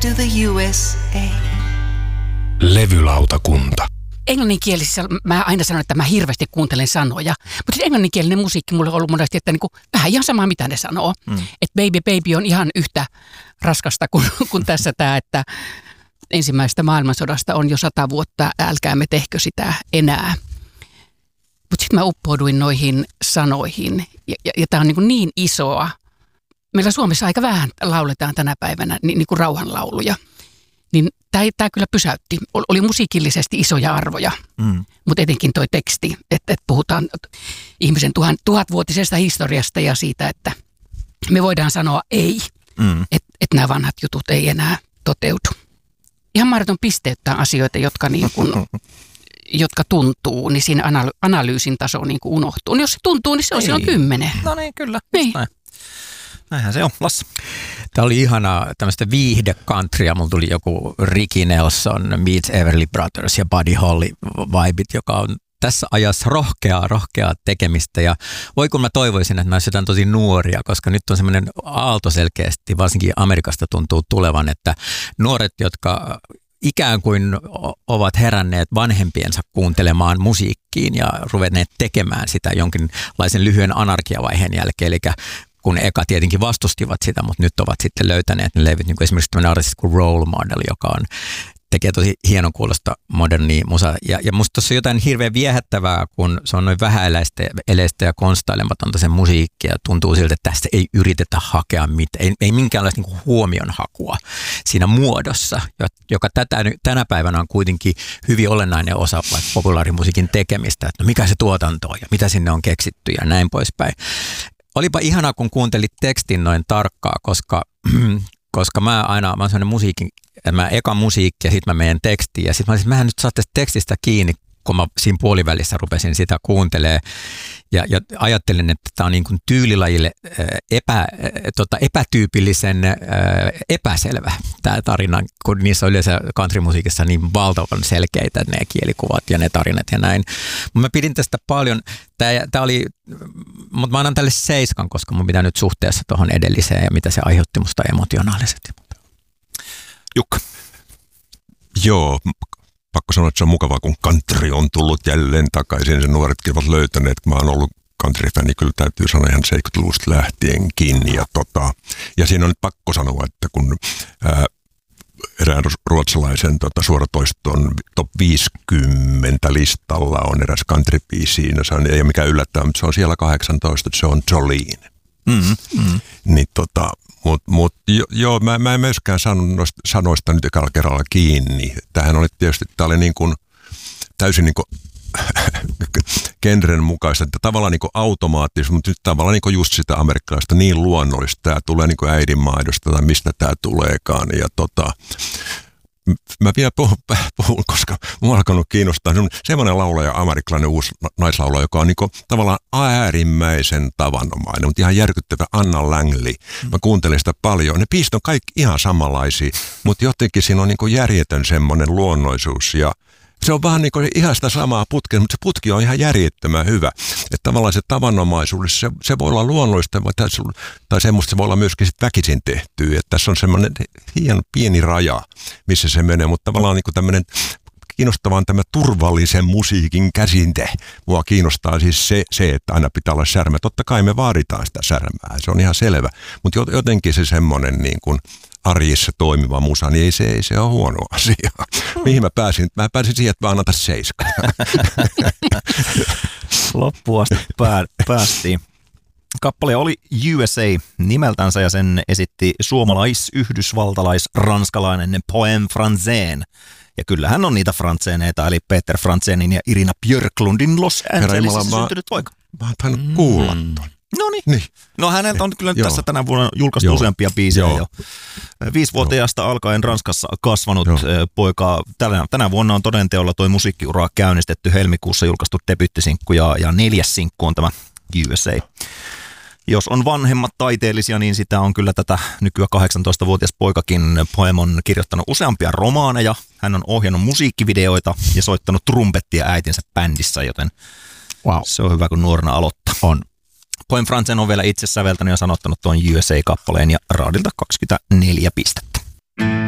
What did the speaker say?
to the USA. Levylautakunta. Englanninkielisessä mä aina sanon, että mä hirveästi kuuntelen sanoja, mutta siis englanninkielinen musiikki mulle on ollut monesti, että niinku, vähän ihan sama mitä ne sanoo. Että Baby Baby on ihan yhtä raskasta kuin tässä tämä, että ensimmäisestä maailmansodasta on jo 100 vuotta, älkäämme tehkö sitä enää. Mutta sitten mä uppouduin noihin sanoihin ja tämä on niin isoa. Meillä Suomessa aika vähän lauletaan tänä päivänä niin kuin rauhanlauluja. Niin tämä kyllä pysäytti. Oli musiikillisesti isoja arvoja, mutta etenkin toi teksti, että puhutaan ihmisen tuhatvuotisesta historiasta ja siitä, että me voidaan sanoa ei, että nämä vanhat jutut ei enää toteudu. Ihan mahdoton pisteyttää asioita, jotka, niin kuin, jotka tuntuu, niin siinä analyysin taso niin kuin unohtuu. Jos se tuntuu, niin se on silloin 10. No niin, kyllä. Niin. Näinhän se on. Lassi. Tämä oli ihanaa tämmöistä viihde-countrya. Mulla tuli joku Ricky Nelson, Meets Everly Brothers ja Buddy Holly vibit, joka on tässä ajassa rohkeaa tekemistä. Ja voi kun mä toivoisin, että mä olisin jotain tosi nuoria, koska nyt on semmoinen aalto selkeästi, varsinkin Amerikasta tuntuu tulevan, että nuoret, jotka ikään kuin ovat heränneet vanhempiensa kuuntelemaan musiikkiin ja ruvenneet tekemään sitä jonkinlaisen lyhyen anarkiavaiheen jälkeen. Eli kun eka tietenkin vastustivat sitä, mutta nyt ovat sitten löytäneet ne levyt, niin kuin esimerkiksi tämmöinen artisti kuin Role Model, joka tekee tosi hienon kuulosta modernia musaa. Ja musta tuossa on jotain hirveän viehättävää, kun se on noin vähäeleistä ja konstailematonta sen musiikki, ja tuntuu siltä, että tästä ei yritetä hakea mitään, ei minkäänlaista niin kuin huomionhakua siinä muodossa, joka tänä päivänä on kuitenkin hyvin olennainen osa vaikka populaarimusiikin tekemistä, että no mikä se tuotanto on ja mitä sinne on keksitty ja näin poispäin. Olipa ihanaa, kun kuuntelit tekstin noin tarkkaa, koska mä oon sellainen musiikin, mä eka musiikki ja sitten mä menen tekstiin. Ja sitten mähän nyt saa tästä tekstistä kiinni, kun mä siinä puolivälissä rupesin sitä kuuntelemaan. Ja ajattelin, että tämä on niin kuin tyylilajille epätyypillisen epäselvä tämä tarina, kun niissä on yleensä countrymusiikissa niin valtavan selkeitä ne kielikuvat ja ne tarinat ja näin. Mä pidin tästä paljon. Tämä oli, mutta mä annan tälle 7, koska mun pitää nyt suhteessa tuohon edelliseen ja mitä se aiheutti musta emotionaalisesti. Jukka. Joo, pakko sanoa, että se on mukavaa, kun country on tullut jälleen takaisin. Sen nuoretkin ovat löytäneet, kun mä oon ollut country-fani, kyllä täytyy sanoa ihan 70-luvusta lähtienkin. Ja siinä on nyt pakko sanoa, että kun erään ruotsalaisen suoratoiston top 50 listalla on eräs country-biisi, no ei ole mikään yllättävää, mutta se on siellä 18, se on Jolene. Niin joo, mä en myöskään saanut sanoista nyt ekalla kerralla kiinni. Tämähän oli tietysti, tämä oli niin kuin täysin niin kuin genren mukaista, että tavallaan niin kuin automaattisesti, mutta nyt tavallaan niin kuin just sitä amerikkalaista niin luonnollista. Tämä tulee niin kuin äidinmaidosta tai mistä tämä tuleekaan. Ja mä vielä puhun, koska mua on alkanut kiinnostaa semmoinen laulaja, amerikkalainen uusi naislaulaja, joka on niin kuin tavallaan äärimmäisen tavanomainen, mutta ihan järkyttävä Anna Langley. Mä kuuntelin sitä paljon. Ne biisit on kaikki ihan samanlaisia, mutta jotenkin siinä on niin kuin järjetön semmoinen luonnoisuus ja se on vähän niin kuin ihan sitä samaa putkea, mutta se putki on ihan järjettömän hyvä. Että tavallaan se tavanomaisuus, se voi olla luonnollista tai semmoista se voi olla myöskin sit väkisin tehtyä. Että tässä on semmoinen hieno pieni raja, missä se menee, mutta tavallaan niin kuin tämmöinen kiinnostavaa tämä turvallisen musiikin käsinte. Mua kiinnostaa siis se, että aina pitää olla särmä. Totta kai me vaaditaan sitä särmää, se on ihan selvä. Mutta jotenkin se semmoinen niin kuin arjessa toimiva musa, niin ei se ole huono asia. Mihin mä pääsin? Mä pääsin siihen, että mä annan tässä 7. Loppuun asti päästiin. Kappale oli USA nimeltänsä ja sen esitti suomalais-yhdysvaltalais-ranskalainen Poème Français. Ja kyllähän on niitä frantseeneita, eli Peter Franzénin ja Irina Björklundin Los Angelesissa syntynyt poika. Mä oon tainnut kuulla ton. Niin. No häneltä on kyllä tässä tänä vuonna julkaistu useampia biisejä jo. 5-vuotiaasta alkaen Ranskassa kasvanut poika. Tänä vuonna on todenteolla toi musiikkiura käynnistetty, helmikuussa julkaistu debyttisinkku ja 4. sinkku on tämä USA. Jos on vanhemmat taiteellisia, niin sitä on kyllä tätä nykyään 18-vuotias poikakin. Poem on kirjoittanut useampia romaaneja, hän on ohjannut musiikkivideoita ja soittanut trumpettia äitinsä bändissä, joten se on hyvä, kun nuorena aloittaa. On. Poem Français on vielä itse säveltänyt ja sanottanut tuon USA-kappaleen ja raadilta 24 pistettä.